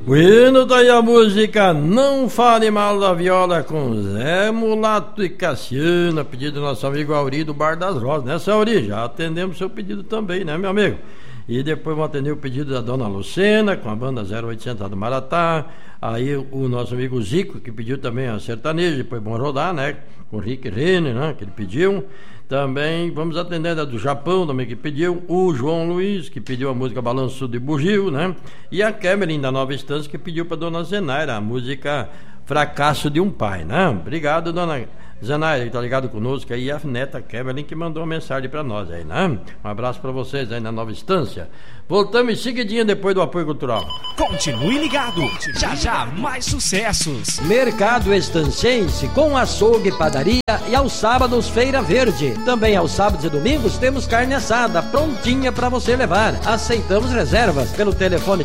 Bueno, daí a música Não Fale Mal da Viola com Zé Mulato e Cassiano, pedido do nosso amigo Auri do Bar das Rosas, né, seu Auri? Já atendemos seu pedido também, né, meu amigo? E depois vamos atender o pedido da Dona Lucena, com a banda 0800 do Maratá. Aí o nosso amigo Zico, que pediu também a sertaneja, depois vamos rodar, né, com o Rick Renner, né, que ele pediu. Também vamos atender a do Japão também, que pediu o João Luiz, que pediu a música Balanço de Bugio, né? E a Cameron da Nova Estância, que pediu para Dona Zenaira a música Fracasso de um Pai, né? Obrigado, Dona Zenaira, que tá ligado conosco aí, a neta Cameron, que mandou uma mensagem para nós aí, né? Um abraço para vocês aí na Nova Estância. Voltamos em seguidinha depois do apoio cultural. Continue ligado, já mais sucessos. Mercado Estancense com açougue, padaria e aos sábados Feira Verde. Também aos sábados e domingos temos carne assada prontinha para você levar. Aceitamos reservas pelo telefone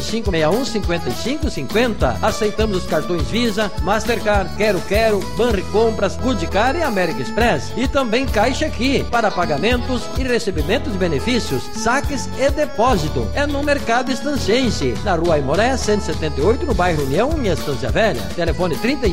3561-5550. Aceitamos os cartões Visa, Mastercard, Quero, Banri Compras, Goodcar e American Express. E também Caixa Aqui para pagamentos e recebimento de benefícios, saques e depósitos. É no Mercado Estancense, na Rua Aimoré 178, no bairro União, em Estância Velha. Telefone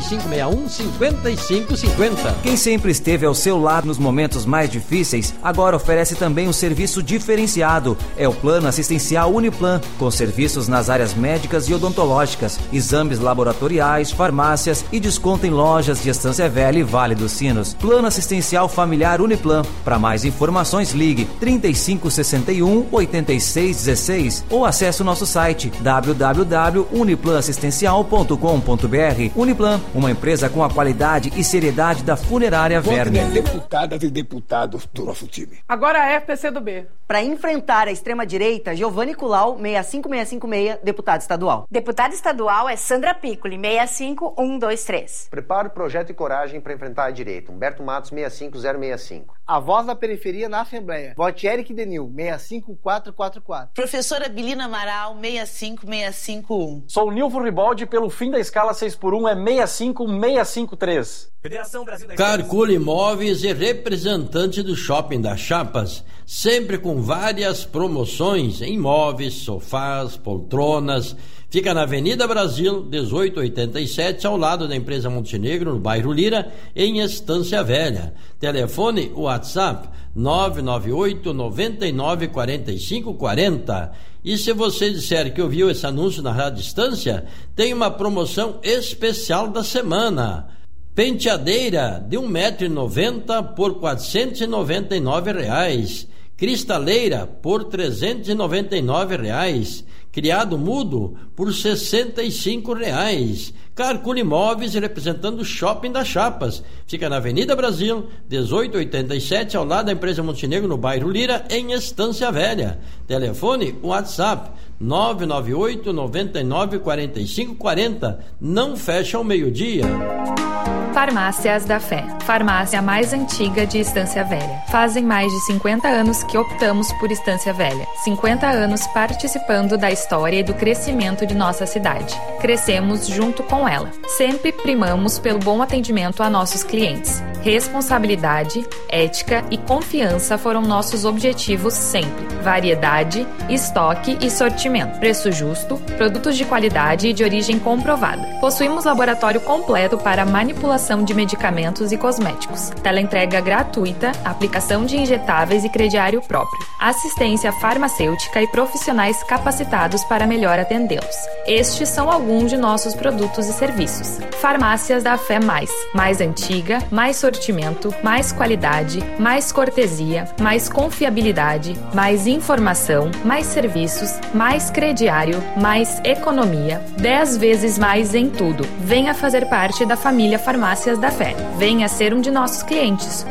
3561-5550. Quem sempre esteve ao seu lado nos momentos mais difíceis, agora oferece também um serviço diferenciado. É o Plano Assistencial Uniplan, com serviços nas áreas médicas e odontológicas, exames laboratoriais, farmácias e desconto em lojas de Estância Velha e Vale dos Sinos. Plano Assistencial Familiar Uniplan. Para mais informações, ligue 3561-8616 ou acesse o nosso site www.uniplanassistencial.com.br. Uniplan, uma empresa com a qualidade e seriedade da funerária Werner. Deputadas e deputados do nosso time. Agora é PCdoB. Para enfrentar a extrema-direita, Giovanni Culau, 65656, deputado estadual. Deputada estadual é Sandra Piccoli, 65123. Prepare o projeto e coragem para enfrentar a direita. Humberto Matos, 65065. A voz da periferia na Assembleia. Vote Eric Denil, 65444. Professora Bilina Amaral, 65651. Sou Nilvo Ribaldi, pelo fim da escala 6x1 é 65653. Carcule Imóveis e representante do Shopping das Chapas, sempre com várias promoções em móveis, sofás, poltronas. Fica na Avenida Brasil, 1887, ao lado da empresa Montenegro, no bairro Lira, em Estância Velha. Telefone WhatsApp 998 99 45 40. E se você disser que ouviu esse anúncio na Rádio Estância, tem uma promoção especial da semana. Penteadeira de 1,90 m por R$ 499. Cristaleira por R$ 399. Criado mudo por R$ 65. Carcule Imóveis, representando o Shopping das Chapas. Fica na Avenida Brasil, 1887, ao lado da empresa Montenegro, no bairro Lira, em Estância Velha. Telefone WhatsApp 998 99 45 40. Não fecha ao meio-dia. Farmácias da Fé, farmácia mais antiga de Estância Velha. Fazem mais de 50 anos que optamos por Estância Velha. 50 anos participando da história e do crescimento de nossa cidade. Crescemos junto com ela. Sempre primamos pelo bom atendimento a nossos clientes. Responsabilidade, ética e confiança foram nossos objetivos sempre. Variedade, estoque e sortimento. Preço justo, produtos de qualidade e de origem comprovada. Possuímos laboratório completo para manipulação de medicamentos e cosméticos. Teleentrega gratuita, aplicação de injetáveis e crediário próprio. Assistência farmacêutica e profissionais capacitados para melhor atendê-los. Estes são alguns de nossos produtos e serviços. Farmácias da Fé mais antiga, mais sortimento, mais qualidade, mais cortesia, mais confiabilidade, mais informação, mais serviços, mais crediário, mais economia, 10 vezes mais em tudo. Venha fazer parte da família Farmácias da Fé. Venha ser um de nossos clientes.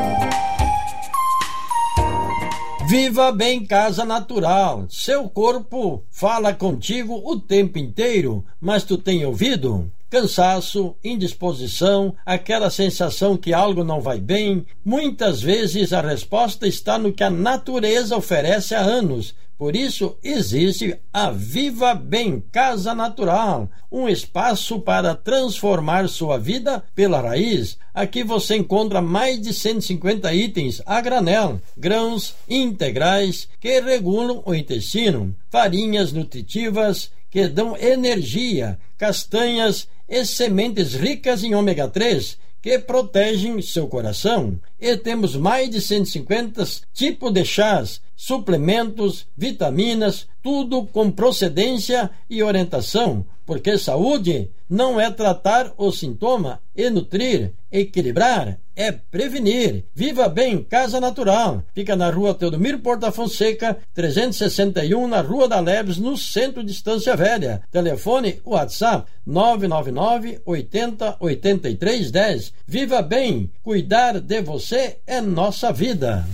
Viva Bem Casa Natural. Seu corpo fala contigo o tempo inteiro, mas tu tem ouvido? Cansaço, indisposição, aquela sensação que algo não vai bem. Muitas vezes a resposta está no que a natureza oferece há anos. Por isso existe a Viva Bem Casa Natural, um espaço para transformar sua vida pela raiz. Aqui você encontra mais de 150 itens a granel, grãos integrais que regulam o intestino, farinhas nutritivas que dão energia, castanhas e sementes ricas em ômega 3 que protegem seu coração. E temos mais de 150 tipos de chás, suplementos, vitaminas, tudo com procedência e orientação, porque saúde não é tratar o sintoma e nutrir, equilibrar, é prevenir. Viva Bem Casa Natural, fica na rua Teodomiro Porta Fonseca, 361, na Rua da Leves, no centro de Estância Velha. Telefone WhatsApp 999 80 83 10. Viva Bem, cuidar de você é nossa vida.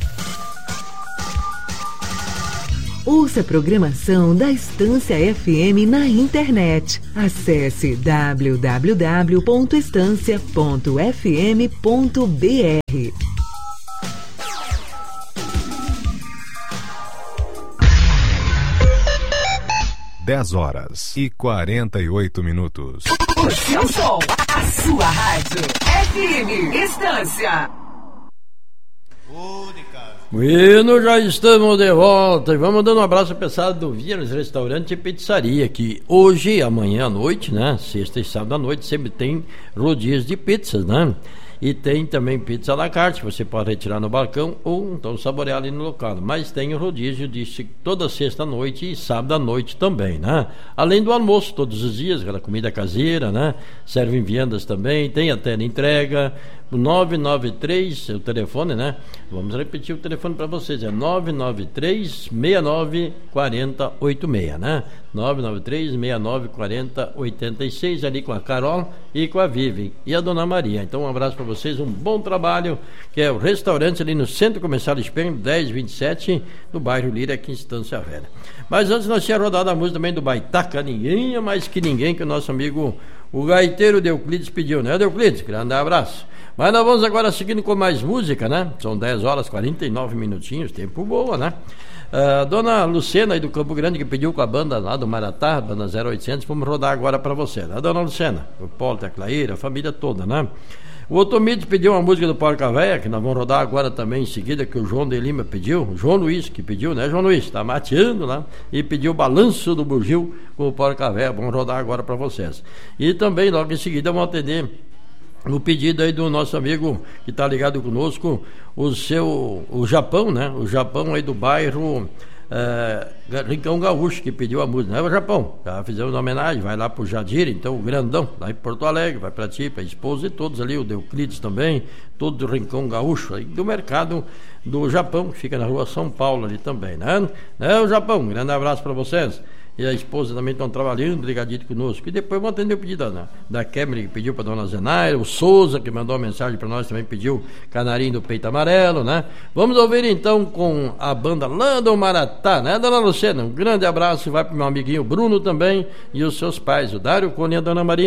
Ouça a programação da Estância FM na internet. Acesse www.estancia.fm.br. Dez horas e 48 minutos. O seu som, a sua rádio. FM Estância. Bueno, já estamos de volta e vamos dando um abraço ao pessoal do Vilas Restaurante e Pizzaria, que hoje, amanhã à noite, né, sexta e sábado à noite, sempre tem rodízio de pizzas, né, e tem também pizza à la carte, você pode retirar no balcão ou então saborear ali no local, mas tem o rodízio de toda sexta à noite e sábado à noite também, né, além do almoço todos os dias, aquela comida caseira, né, servem viandas também, tem até entrega. 993, o telefone, né? Vamos repetir o telefone para vocês, é 993-694086, né? 993-694086, ali com a Carol e com a Vivi e a Dona Maria. Então um abraço para vocês, um bom trabalho, que é o restaurante ali no Centro Comercial Espenho, 1027, no bairro Lira, aqui em Estância Velha. Mas antes nós tínhamos rodado a música também do Baitaca, ninguém é mais que ninguém, que o nosso amigo, o gaiteiro Deuclides pediu, né, Deuclides? Grande abraço. Mas nós vamos agora seguindo com mais música, né? São 10 horas 49 minutinhos, tempo boa, né? Dona Lucena aí do Campo Grande, que pediu com a banda lá do Maratá, banda 0800, vamos rodar agora para você, né, Dona Lucena? O Paulo, a Claíra, a família toda, né? O Otomides pediu uma música do Porca Véia, que nós vamos rodar agora também em seguida, que o João de Lima pediu, o João Luiz que pediu, né, João Luiz? Tá mateando lá, e pediu o Balanço do Bugio com o Porca Véia, vamos rodar agora para vocês. E também, logo em seguida, vamos atender o pedido aí do nosso amigo que está ligado conosco, o Japão, né? O Japão aí do bairro Rincão Gaúcho, que pediu a música, né? O Japão, já fizemos uma homenagem, vai lá pro Jadir, então o grandão, lá em Porto Alegre, vai para ti, para a esposa e todos ali, o Deuclides também, todo do Rincão Gaúcho, aí do mercado do Japão, que fica na rua São Paulo ali também, né? O Japão, um grande abraço para vocês. E a esposa também estão trabalhando, ligadinho conosco. E depois vamos atender o pedido da Kemmer, que pediu para a Dona Zenaira, o Souza, que mandou uma mensagem para nós, também pediu Canarinho do Peito Amarelo, né? Vamos ouvir então com a banda lá do Maratá, né, Dona Luciana? Um grande abraço, vai para o meu amiguinho Bruno também, e os seus pais, o Dário Cone e a Dona Maria.